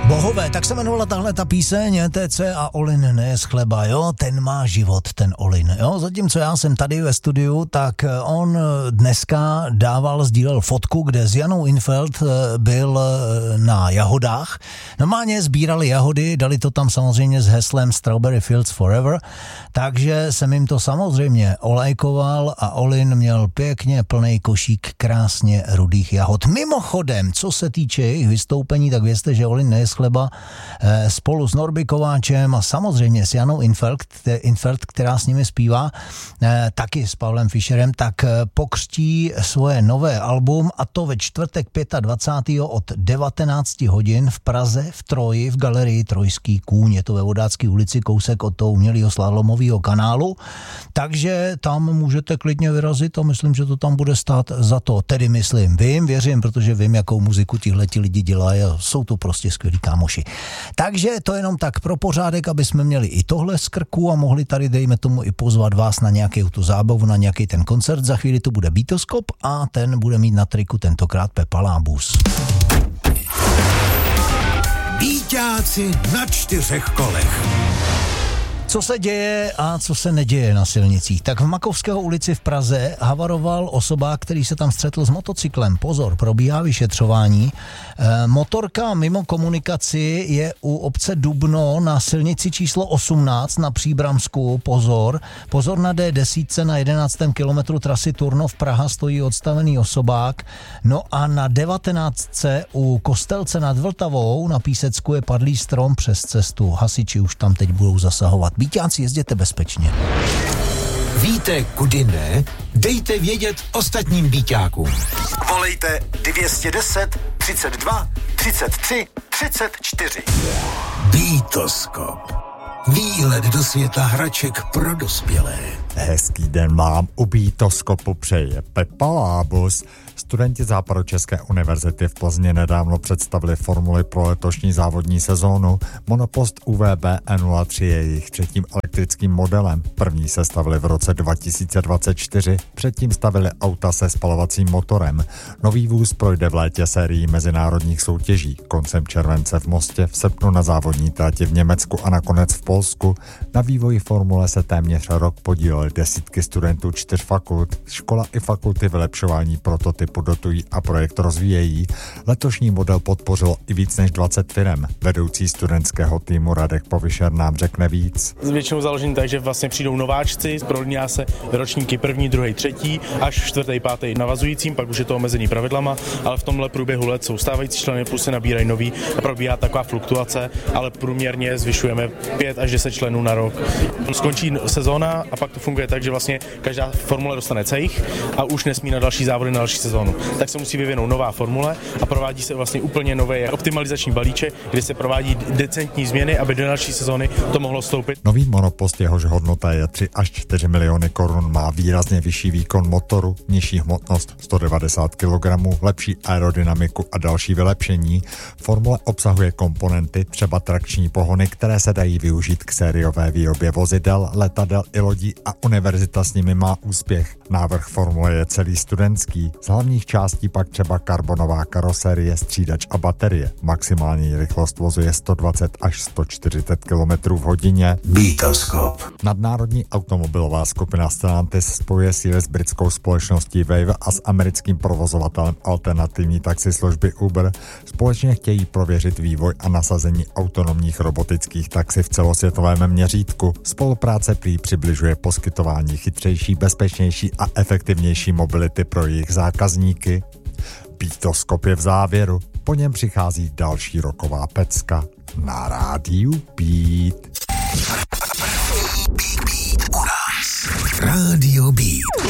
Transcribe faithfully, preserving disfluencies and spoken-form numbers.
Bohové, tak se jmenovala tahle ta píseň, T C a Olin ne z chleba, jo, ten má život, ten Olin, jo, zatímco já jsem tady ve studiu, tak on dneska dával, sdílel fotku, kde s Janou Infeld byl na jahodách, normálně sbírali jahody, dali to tam samozřejmě s heslem Strawberry Fields Forever, takže jsem jim to samozřejmě olajkoval a Olin měl pěkně plnej košík krásně rudých jahod. Mimochodem, co se týče jejich vystoupení, tak vězte, že Olin ne z chleba spolu s Norby Kováčem a samozřejmě s Janou Infeld, Infeld, která s nimi zpívá, taky s Pavlem Fischerem, tak pokřtí svoje nové album, a to ve čtvrtek dvacátého pátého od devatenáct hodin v Praze v Troji v galerii Trojský kůň. Je to ve Vodácké ulici, kousek od toho umělého slalomového kanálu, takže tam můžete klidně vyrazit a myslím, že to tam bude stát za to. Tedy myslím, vím, věřím, protože vím, jakou muziku tihleti lidi dělají a jsou to prostě skvělí kámoši. Takže to jenom tak pro pořádek, aby jsme měli i tohle z krku a mohli tady, dejme tomu, i pozvat vás na nějakou tu zábavu, na nějaký ten koncert. Za chvíli to bude Beatoskop a ten bude mít na triku tentokrát Pepa Lábus. Bíťáci na čtyřech kolech. Co se děje a co se neděje na silnicích? Tak v Makovského ulici v Praze havaroval osobák, který se tam střetl s motocyklem. Pozor, probíhá vyšetřování. E, motorka mimo komunikaci je u obce Dubno na silnici číslo osmnáct na Příbramsku. Pozor, pozor na D deset na jedenáctém kilometru trasy Turnov Praha stojí odstavený osobák. No a na devatenáctce u Kostelce nad Vltavou na Písecku je padlý strom přes cestu. Hasiči už tam teď budou zasahovat. Bíťáci, jezděte bezpečně. Víte, kudy ne? Dejte vědět ostatním bíťákům. Volejte dvě stě deset, třicet dva, třicet tři, třicet čtyři. Beatoskop. Výlet do světa hraček pro dospělé. Hezký den vám u Beatoskopu přeje Pepa Lábus. Studenti Západočeské univerzity v Plzni nedávno představili formuli pro letošní závodní sezónu. Monopost U V B E nula tři je jejich třetím elektrickým modelem. První se stavili v roce dva tisíce dvacet čtyři, předtím stavili auta se spalovacím motorem. Nový vůz projde v létě sérií mezinárodních soutěží. Koncem července v Mostě, v srpnu na závodní trati v Německu a nakonec v Polsku. Na vývoji formule se téměř rok podíleli desítky studentů čtyř fakult. Škola i fakulty vylepšování prototypu dotují a projekt rozvíjejí. Letošní model podpořilo i víc než dvacet firem. Vedoucí studentského týmu Radek Povyšer nám řekne víc. Většinou založení tak, že vlastně přijdou nováčci, promění se ročníky první, druhý, třetí, až čtvrtý, pátý navazujícím, pak už je to omezený pravidlama, ale v tomhle průběhu let jsou stávající členy, plus se nabírají nový a probíhá taková fluktuace, ale průměrně zvyšujeme pět až deset členů na rok. Skončí sezóna a pak to funguje tak, že vlastně každá formule dostane cejch a už nesmí na další závody, na další sezónu. Tak se musí vyvinout nová formule a provádí se vlastně úplně nový optimalizační balíček, kde se provádí decentní změny, aby do další sezóny to mohlo vstoupit. Nový monopost, jehož hodnota je tři až čtyři miliony korun, má výrazně vyšší výkon motoru, nižší hmotnost sto devadesát kilogramů, lepší aerodynamiku a další vylepšení. Formule obsahuje komponenty, třeba trakční pohony, které se dají využít k sériové výrobě vozidel, letadel i lodí a univerzita s nimi má úspěch. Návrh formule je celý studentský. Z hlavních částí pak třeba karbonová karoserie, střídač a baterie. Maximální rychlost vozu je sto dvacet až sto čtyřicet kilometrů v hodině. Beatoskop. Nadnárodní automobilová skupina Stellantis spojuje síly s britskou společností Wave a s americkým provozovatelem alternativní taxislužby Uber. Společně chtějí prověřit vývoj a nasazení autonomních robotických taxi v celosvětovém měřítku. Spolupráce prý přibližuje poskytování chytřejší, bezpečnější a efektivnější mobility pro jejich zákazníky. Beatoskop je v závěru, po něm přichází další roková pecka na rádiu Beat. Rádio Beat.